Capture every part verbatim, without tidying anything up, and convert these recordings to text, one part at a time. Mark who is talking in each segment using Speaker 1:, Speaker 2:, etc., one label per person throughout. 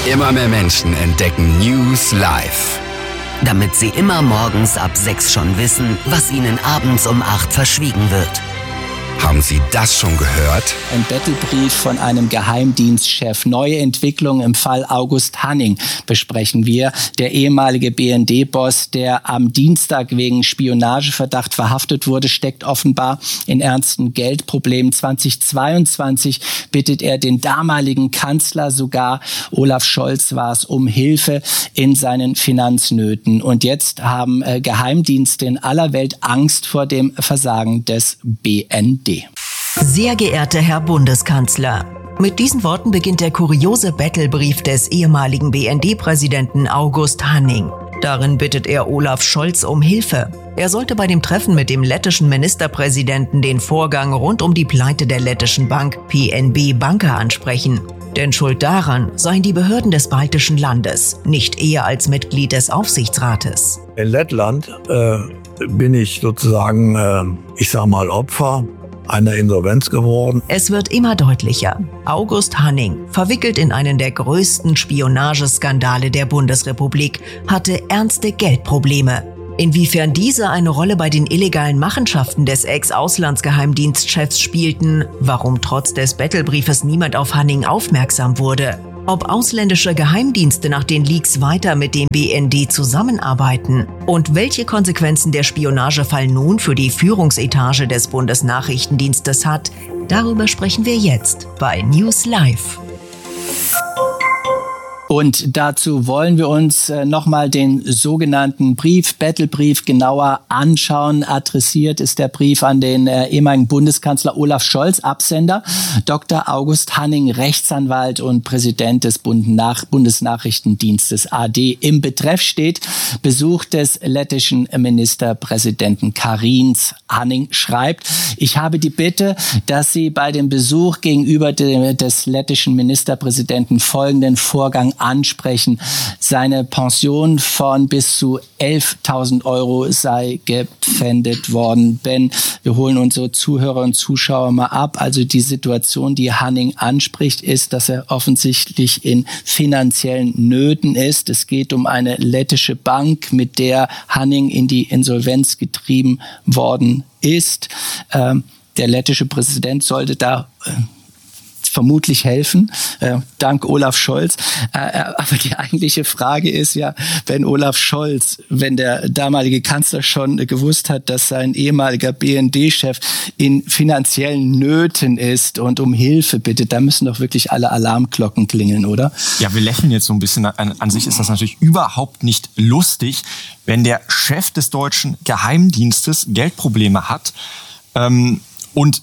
Speaker 1: Immer mehr Menschen entdecken News Live.
Speaker 2: Damit sie immer morgens ab sechs schon wissen, was ihnen abends um acht verschwiegen wird.
Speaker 1: Haben Sie das schon gehört?
Speaker 3: Ein Bettelbrief von einem Geheimdienstchef. Neue Entwicklungen im Fall August Hanning besprechen wir. Der ehemalige B N D-Boss, der am Dienstag wegen Spionageverdacht verhaftet wurde, steckt offenbar in ernsten Geldproblemen. zweitausendzweiundzwanzig bittet er den damaligen Kanzler, sogar Olaf Scholz war es, um Hilfe in seinen Finanznöten. Und jetzt haben äh, Geheimdienste in aller Welt Angst vor dem Versagen des B N D.
Speaker 4: Sehr geehrter Herr Bundeskanzler, mit diesen Worten beginnt der kuriose Bettelbrief des ehemaligen B N D-Präsidenten August Hanning. Darin bittet er Olaf Scholz um Hilfe. Er sollte bei dem Treffen mit dem lettischen Ministerpräsidenten den Vorgang rund um die Pleite der lettischen Bank P N B Banka ansprechen. Denn schuld daran seien die Behörden des baltischen Landes, nicht er als Mitglied des Aufsichtsrates.
Speaker 5: In Lettland äh, bin ich sozusagen, äh, ich sag mal, Opfer einer Insolvenz geworden.
Speaker 4: Es wird immer deutlicher. August Hanning, verwickelt in einen der größten Spionageskandale der Bundesrepublik, hatte ernste Geldprobleme. Inwiefern diese eine Rolle bei den illegalen Machenschaften des Ex-Auslandsgeheimdienstchefs spielten, warum trotz des Bettelbriefes niemand auf Hanning aufmerksam wurde, ob ausländische Geheimdienste nach den Leaks weiter mit dem B N D zusammenarbeiten und welche Konsequenzen der Spionagefall nun für die Führungsetage des Bundesnachrichtendienstes hat, darüber sprechen wir jetzt bei News Live.
Speaker 3: Und dazu wollen wir uns äh, nochmal den sogenannten Brief, Bettelbrief genauer anschauen. Adressiert ist der Brief an den äh, ehemaligen Bundeskanzler Olaf Scholz, Absender Doktor August Hanning, Rechtsanwalt und Präsident des Bundnach- Bundesnachrichtendienstes A D. Im Betreff steht Besuch des lettischen Ministerpräsidenten Karins. Hanning schreibt: Ich habe die Bitte, dass Sie bei dem Besuch gegenüber de- des lettischen Ministerpräsidenten folgenden Vorgang ansprechen. Seine Pension von bis zu elftausend Euro sei gepfändet worden. Ben, wir holen unsere Zuhörer und Zuschauer mal ab. Also die Situation, die Hanning anspricht, ist, dass er offensichtlich in finanziellen Nöten ist. Es geht um eine lettische Bank, mit der Hanning in die Insolvenz getrieben worden ist. Ähm, der lettische Präsident sollte da äh, vermutlich helfen, äh, dank Olaf Scholz. Äh, aber die eigentliche Frage ist ja, wenn Olaf Scholz, wenn der damalige Kanzler schon äh, gewusst hat, dass sein ehemaliger B N D-Chef in finanziellen Nöten ist und um Hilfe bittet, da müssen doch wirklich alle Alarmglocken klingeln, oder?
Speaker 6: Ja, wir lächeln jetzt so ein bisschen. An, an sich ist das natürlich überhaupt nicht lustig, wenn der Chef des deutschen Geheimdienstes Geldprobleme hat ähm, und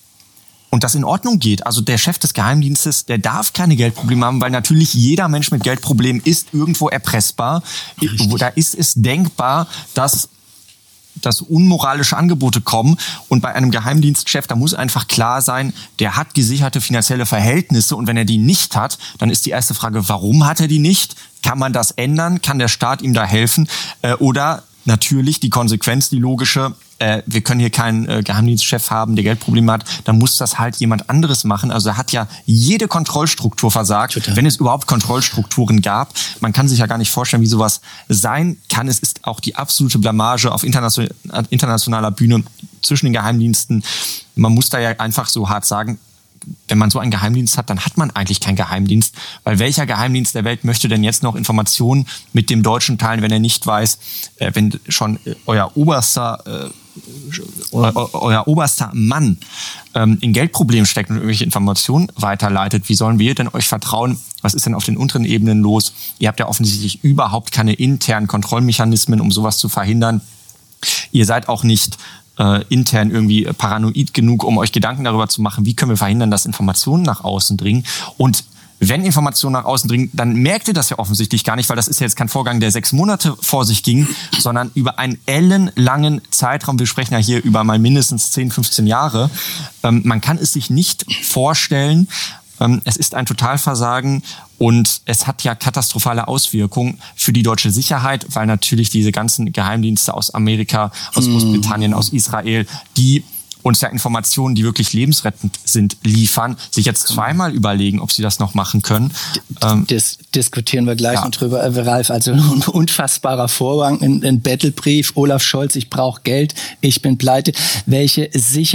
Speaker 6: Und das in Ordnung geht. Also der Chef des Geheimdienstes, der darf keine Geldprobleme haben, weil natürlich jeder Mensch mit Geldproblemen ist irgendwo erpressbar. Richtig. Da ist es denkbar, dass, dass unmoralische Angebote kommen. Und bei einem Geheimdienstchef, da muss einfach klar sein, der hat gesicherte finanzielle Verhältnisse. Und wenn er die nicht hat, dann ist die erste Frage, warum hat er die nicht? Kann man das ändern? Kann der Staat ihm da helfen? Oder natürlich die Konsequenz, die logische, äh, wir können hier keinen äh, Geheimdienstchef haben, der Geldprobleme hat, dann muss das halt jemand anderes machen. Also er hat ja jede Kontrollstruktur versagt, Total. Wenn es überhaupt Kontrollstrukturen gab. Man kann sich ja gar nicht vorstellen, wie sowas sein kann. Es ist auch die absolute Blamage auf internation- internationaler Bühne zwischen den Geheimdiensten. Man muss da ja einfach so hart sagen, wenn man so einen Geheimdienst hat, dann hat man eigentlich keinen Geheimdienst. Weil welcher Geheimdienst der Welt möchte denn jetzt noch Informationen mit dem Deutschen teilen, wenn er nicht weiß, äh, wenn schon äh, euer oberster, äh, euer, euer oberster Mann ähm, in Geldproblemen steckt und irgendwelche Informationen weiterleitet? Wie sollen wir denn euch vertrauen? Was ist denn auf den unteren Ebenen los? Ihr habt ja offensichtlich überhaupt keine internen Kontrollmechanismen, um sowas zu verhindern. Ihr seid auch nicht Äh, intern irgendwie paranoid genug, um euch Gedanken darüber zu machen, wie können wir verhindern, dass Informationen nach außen dringen. Und wenn Informationen nach außen dringen, dann merkt ihr das ja offensichtlich gar nicht, weil das ist ja jetzt kein Vorgang, der sechs Monate vor sich ging, sondern über einen ellenlangen Zeitraum. Wir sprechen ja hier über mal mindestens zehn, fünfzehn Jahre. Ähm, man kann es sich nicht vorstellen. Ähm, es ist ein Totalversagen und es hat ja katastrophale Auswirkungen für die deutsche Sicherheit, weil natürlich diese ganzen Geheimdienste aus Amerika, aus Großbritannien, aus Israel, die uns ja Informationen, die wirklich lebensrettend sind, liefern, sich jetzt zweimal überlegen, ob sie das noch machen können.
Speaker 3: Ähm, Dis- diskutieren wir gleich
Speaker 6: ja.
Speaker 3: noch drüber, äh, Ralf. Also ein unfassbarer Vorgang, ein, ein Battlebrief. Olaf Scholz, ich brauche Geld, ich bin pleite. Welche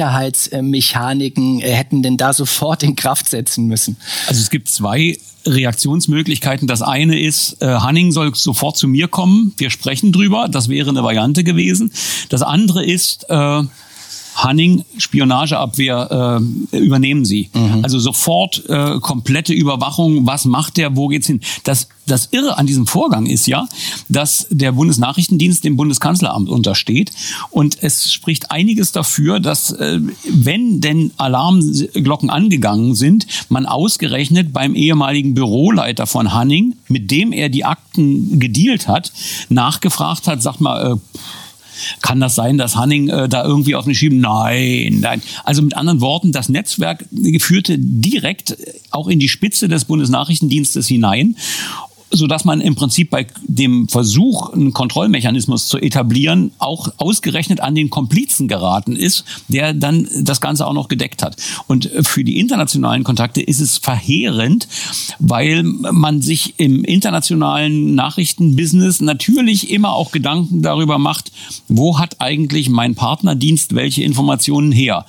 Speaker 3: Sicherheitsmechaniken hätten denn da sofort in Kraft setzen müssen?
Speaker 7: Also es gibt zwei Reaktionsmöglichkeiten. Das eine ist, äh, Hanning soll sofort zu mir kommen, wir sprechen drüber, das wäre eine Variante gewesen. Das andere ist, äh, Hanning, Spionageabwehr, äh, übernehmen Sie. Mhm. Also sofort äh, komplette Überwachung, was macht der, wo geht's hin? Das, das Irre an diesem Vorgang ist ja, dass der Bundesnachrichtendienst dem Bundeskanzleramt untersteht und es spricht einiges dafür, dass äh, wenn denn Alarmglocken angegangen sind, man ausgerechnet beim ehemaligen Büroleiter von Hanning, mit dem er die Akten gedealt hat, nachgefragt hat, sag mal, äh, kann das sein, dass Hanning äh, da irgendwie auf eine Schieben? Nein, nein. Also mit anderen Worten, das Netzwerk führte direkt auch in die Spitze des Bundesnachrichtendienstes hinein, sodass man im Prinzip bei dem Versuch, einen Kontrollmechanismus zu etablieren, auch ausgerechnet an den Komplizen geraten ist, der dann das Ganze auch noch gedeckt hat. Und für die internationalen Kontakte ist es verheerend, weil man sich im internationalen Nachrichtenbusiness natürlich immer auch Gedanken darüber macht, wo hat eigentlich mein Partnerdienst welche Informationen her?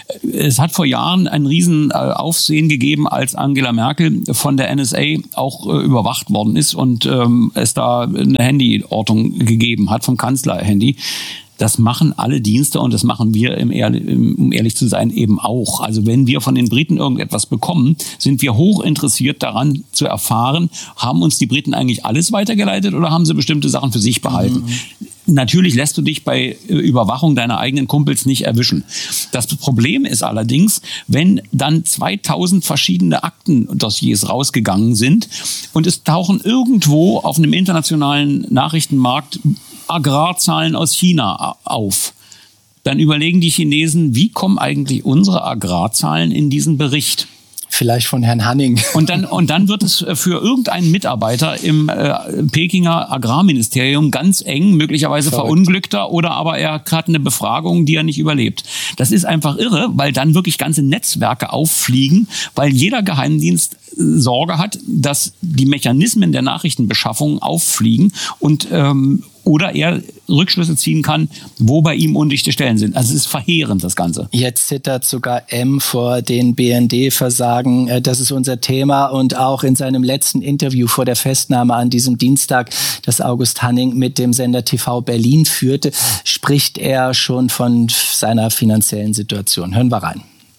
Speaker 7: Es hat vor Jahren einen riesen Aufsehen gegeben, als Angela Merkel von der N S A auch überwacht worden ist und ähm, es da eine Handyortung gegeben hat vom Kanzler-Handy. Das machen alle Dienste und das machen wir, im Ehrlich, um ehrlich zu sein, eben auch. Also wenn wir von den Briten irgendetwas bekommen, sind wir hoch interessiert daran zu erfahren, haben uns die Briten eigentlich alles weitergeleitet oder haben sie bestimmte Sachen für sich behalten? Mhm. Natürlich lässt du dich bei Überwachung deiner eigenen Kumpels nicht erwischen. Das Problem ist allerdings, wenn dann zweitausend verschiedene Aktendossiers rausgegangen sind und es tauchen irgendwo auf einem internationalen Nachrichtenmarkt Agrarzahlen aus China auf, dann überlegen die Chinesen, wie kommen eigentlich unsere Agrarzahlen in diesen Bericht?
Speaker 3: Vielleicht von Herrn Hanning.
Speaker 7: Und dann, und dann wird es für irgendeinen Mitarbeiter im äh, Pekinger Agrarministerium ganz eng, möglicherweise Verrückt. verunglückter oder aber er hat eine Befragung, die er nicht überlebt. Das ist einfach irre, weil dann wirklich ganze Netzwerke auffliegen, weil jeder Geheimdienst Sorge hat, dass die Mechanismen der Nachrichtenbeschaffung auffliegen und ähm, oder er Rückschlüsse ziehen kann, wo bei ihm undichte Stellen sind. Also es ist verheerend, das Ganze.
Speaker 3: Jetzt zittert sogar M vor den B N D-Versagen. Das ist unser Thema. Und auch in seinem letzten Interview vor der Festnahme an diesem Dienstag, das August Hanning mit dem Sender T V Berlin führte, spricht er schon von seiner finanziellen Situation. Hören wir rein.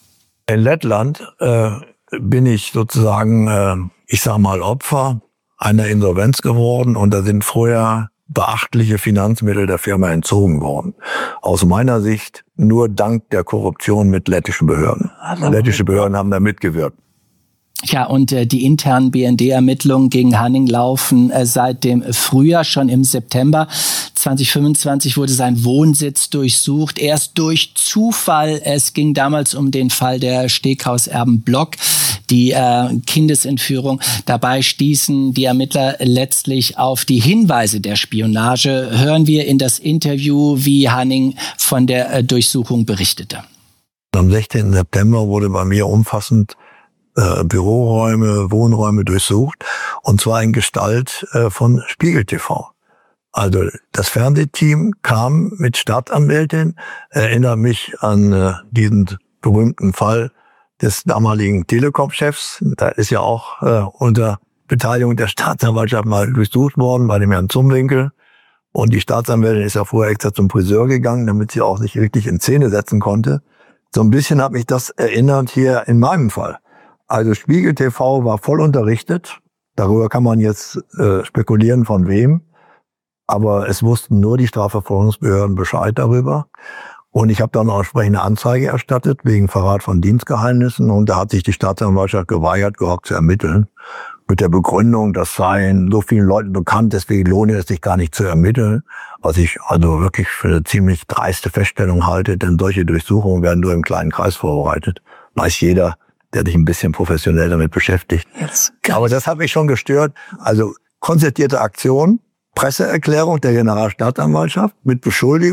Speaker 5: In Lettland äh, bin ich sozusagen, äh, ich sag mal, Opfer einer Insolvenz geworden. Und da sind vorher beachtliche Finanzmittel der Firma entzogen worden. Aus meiner Sicht nur dank der Korruption mit lettischen Behörden. Lettische Behörden haben da mitgewirkt.
Speaker 3: Ja, und äh, die internen B N D-Ermittlungen gegen Hanning laufen äh, seit dem Frühjahr. Schon im September zwanzig fünfundzwanzig wurde sein Wohnsitz durchsucht. Erst durch Zufall. Es ging damals um den Fall der Steghauserben Block, die äh, Kindesentführung. Dabei stießen die Ermittler letztlich auf die Hinweise der Spionage. Hören wir in das Interview, wie Hanning von der äh, Durchsuchung berichtete.
Speaker 5: Am sechzehnten September wurde bei mir umfassend Äh, Büroräume, Wohnräume durchsucht, und zwar in Gestalt äh, von Spiegel T V. Also das Fernsehteam kam mit Staatsanwältin, erinnere mich an äh, diesen berühmten Fall des damaligen Telekom-Chefs. Da ist ja auch äh, unter Beteiligung der Staatsanwaltschaft mal durchsucht worden bei dem Herrn Zumwinkel. Und die Staatsanwältin ist ja vorher extra zum Friseur gegangen, damit sie auch sich wirklich in Szene setzen konnte. So ein bisschen hat mich das erinnert hier in meinem Fall. Also Spiegel T V war voll unterrichtet. Darüber kann man jetzt äh, spekulieren, von wem. Aber es wussten nur die Strafverfolgungsbehörden Bescheid darüber. Und ich habe dann auch entsprechende Anzeige erstattet wegen Verrat von Dienstgeheimnissen. Und da hat sich die Staatsanwaltschaft geweigert, überhaupt zu ermitteln. Mit der Begründung, das seien so vielen Leuten bekannt, deswegen lohne es sich gar nicht zu ermitteln. Was ich also wirklich für eine ziemlich dreiste Feststellung halte, denn solche Durchsuchungen werden nur im kleinen Kreis vorbereitet. Weiß jeder, der sich ein bisschen professionell damit beschäftigt. Aber das hat mich schon gestört. Also konzertierte Aktion, Presseerklärung der Generalstaatsanwaltschaft mit Beschuldigung,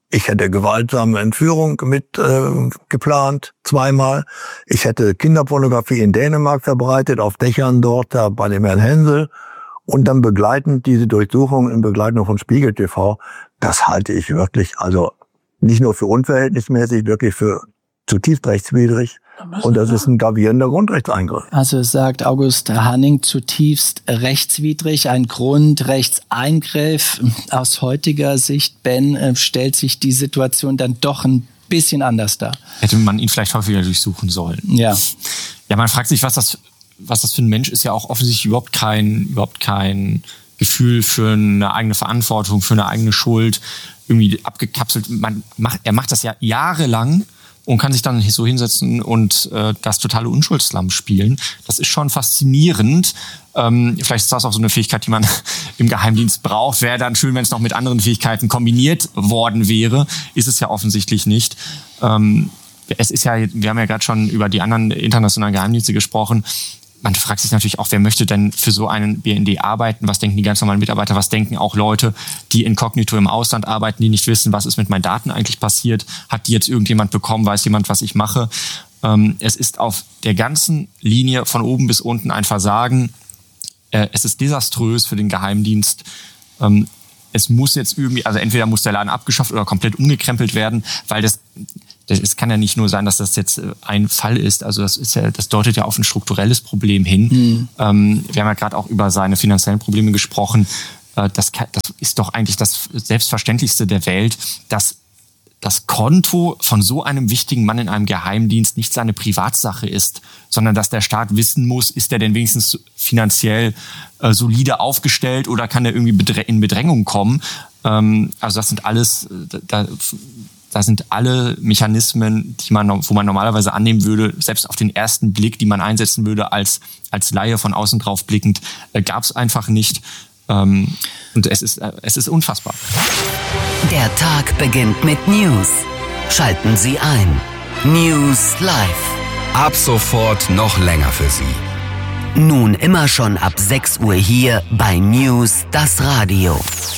Speaker 5: Ich hätte gewaltsame Entführung mit äh, geplant, zweimal. Ich hätte Kinderpornografie in Dänemark verbreitet, auf Dächern dort, da bei dem Herrn Hensel. Und dann begleitend diese Durchsuchung in Begleitung von Spiegel T V, das halte ich wirklich, also nicht nur für unverhältnismäßig, wirklich für zutiefst rechtswidrig. Und das ist ein gravierender Grundrechtseingriff.
Speaker 3: Also sagt August Hanning, zutiefst rechtswidrig, ein Grundrechtseingriff. Aus heutiger Sicht, Ben, stellt sich die Situation dann doch ein bisschen anders dar.
Speaker 6: Hätte man ihn vielleicht häufiger durchsuchen sollen.
Speaker 3: Ja.
Speaker 6: Ja, man fragt sich, was das, was das für ein Mensch ist, ja auch offensichtlich überhaupt kein, überhaupt kein Gefühl für eine eigene Verantwortung, für eine eigene Schuld, irgendwie abgekapselt. Man macht, er macht das ja jahrelang und kann sich dann so hinsetzen und äh, das totale Unschuldslamm spielen. Das ist schon faszinierend. Ähm, vielleicht ist das auch so eine Fähigkeit, die man im Geheimdienst braucht. Wäre dann schön, wenn es noch mit anderen Fähigkeiten kombiniert worden wäre. Ist es ja offensichtlich nicht. Ähm, es ist ja, wir haben ja gerade schon über die anderen internationalen Geheimdienste gesprochen. Man fragt sich natürlich auch, wer möchte denn für so einen B N D arbeiten? Was denken die ganz normalen Mitarbeiter? Was denken auch Leute, die inkognito im Ausland arbeiten, die nicht wissen, was ist mit meinen Daten eigentlich passiert? Hat die jetzt irgendjemand bekommen? Weiß jemand, was ich mache? Ähm, es ist auf der ganzen Linie von oben bis unten ein Versagen. Äh, es ist desaströs für den Geheimdienst. Ähm, es muss jetzt irgendwie, also entweder muss der Laden abgeschafft oder komplett umgekrempelt werden, weil das Es kann ja nicht nur sein, dass das jetzt ein Fall ist. Also das ist ja, das deutet ja auf ein strukturelles Problem hin. Mhm. Ähm, wir haben ja gerade auch über seine finanziellen Probleme gesprochen. Äh, das, kann, das ist doch eigentlich das Selbstverständlichste der Welt, dass das Konto von so einem wichtigen Mann in einem Geheimdienst nicht seine Privatsache ist, sondern dass der Staat wissen muss, ist er denn wenigstens finanziell äh, solide aufgestellt oder kann er irgendwie bedr- in Bedrängung kommen. Ähm, also das sind alles... Da, Da sind alle Mechanismen, die man, wo man normalerweise annehmen würde, selbst auf den ersten Blick, die man einsetzen würde als, als Laie von außen drauf blickend, äh, gab es einfach nicht. Ähm, und es ist, äh, es ist unfassbar.
Speaker 2: Der Tag beginnt mit News. Schalten Sie ein. News Live.
Speaker 1: Ab sofort noch länger für Sie.
Speaker 2: Nun immer schon ab sechs Uhr hier bei News, das Radio.